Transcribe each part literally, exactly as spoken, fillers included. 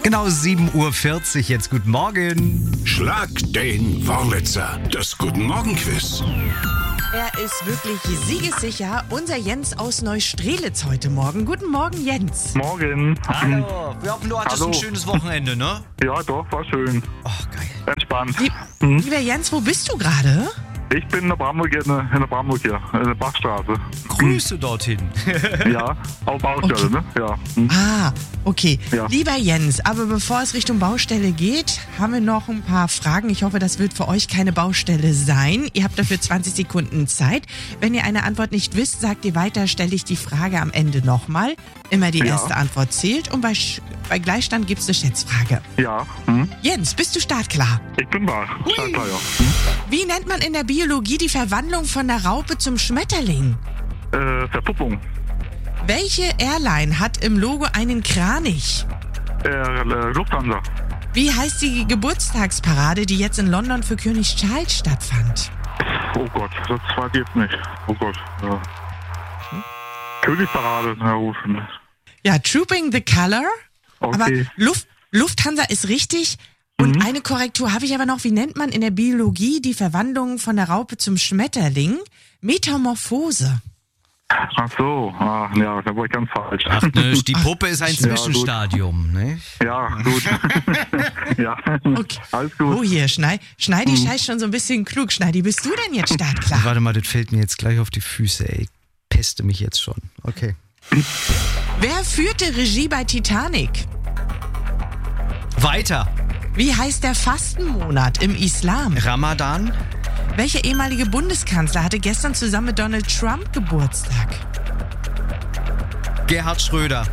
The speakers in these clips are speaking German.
Genau sieben Uhr vierzig, jetzt guten Morgen. Schlag den Wurlitzer, das Guten Morgen Quiz. Er ist wirklich siegessicher. Unser Jens aus Neustrelitz heute Morgen. Guten Morgen, Jens. Morgen. Hallo, wir hoffen, du hattest Hallo. ein schönes Wochenende, ne? Ja, doch, war schön. Oh, geil. Entspannt. Lieb, Mhm. Lieber Jens, wo bist du gerade? Ich bin in der Bramburg, in der, in der Bramburg hier, in der Bachstraße. Grüße dorthin. Ja, auf Baustelle, Okay. ne? Ja. Mhm. Ah, okay. Ja. Lieber Jens, aber bevor es Richtung Baustelle geht, haben wir noch ein paar Fragen. Ich hoffe, das wird für euch keine Baustelle sein. Ihr habt dafür zwanzig Sekunden Zeit. Wenn ihr eine Antwort nicht wisst, sagt ihr weiter, stelle ich die Frage am Ende nochmal. Immer die Ja. erste Antwort zählt und bei, Sch- bei Gleichstand gibt es eine Schätzfrage. Ja, mhm. Jens, bist du startklar? Ich bin da. Ja, klar, ja. Wie nennt man in der Biologie die Verwandlung von der Raupe zum Schmetterling? Äh, Verpuppung. Welche Airline hat im Logo einen Kranich? Äh, äh, Lufthansa. Wie heißt die Geburtstagsparade, die jetzt in London für König Charles stattfand? Oh Gott, das weiß ich jetzt nicht. Oh Gott, ja. Königsparade, Herr Rufen. Ja, Trooping the Color. Aber Okay. Luft, Lufthansa ist richtig. Und eine Korrektur habe ich aber noch. Wie nennt man in der Biologie die Verwandlung von der Raupe zum Schmetterling? Metamorphose. Ach so, ah, ja, da war ich ganz falsch. Ach, ne, die Puppe ist ein gut. Zwischenstadium, ne? Ja, gut. Ja, Okay. alles gut. Oh, hier, Schnei, Schneidi scheißt schon so ein bisschen klug. Schneidi, bist du denn jetzt startklar? Warte mal, das fällt mir jetzt gleich auf die Füße, ey. Peste mich jetzt schon. Okay. Wer führte Regie bei Titanic? Weiter. Wie heißt der Fastenmonat im Islam? Ramadan. Welcher ehemalige Bundeskanzler hatte gestern zusammen mit Donald Trump Geburtstag? Gerhard Schröder.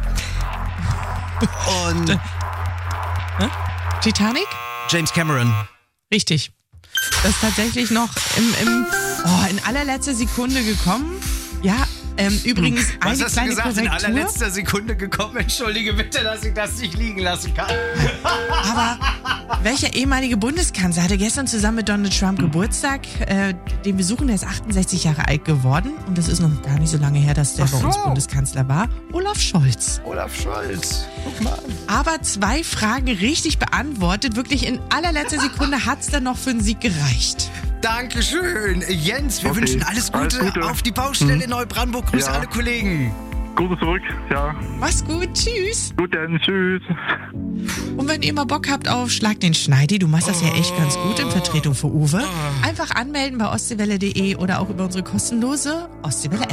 Und Titanic? James Cameron. Richtig. Das ist tatsächlich noch im, im oh, in allerletzter Sekunde gekommen. Ja, ähm, übrigens Was eine hast du kleine gesagt? In Korrektur. allerletzter Sekunde gekommen. Entschuldige bitte, dass ich das nicht liegen lassen kann. Aber welcher ehemalige Bundeskanzler hatte gestern zusammen mit Donald Trump Geburtstag? Äh, den besuchen, der ist achtundsechzig Jahre alt geworden. Und das ist noch gar nicht so lange her, dass der Ach bei uns so. Bundeskanzler war. Olaf Scholz. Olaf Scholz. Guck mal. Aber zwei Fragen richtig beantwortet. Wirklich in allerletzter Sekunde hat's dann noch für einen Sieg gereicht. Dankeschön. Jens, wir Okay. wünschen alles Gute, Alles Gute. auf die Baustelle in Neubrandenburg. Grüße Ja. alle Kollegen. Gute zurück, ja. Mach's gut, tschüss. Gut, dann tschüss. Und wenn ihr mal Bock habt auf Schlag den Schneidi, du machst das ja echt ganz gut in Vertretung für Uwe, einfach anmelden bei ostseewelle punkt de oder auch über unsere kostenlose Ostseewelle App.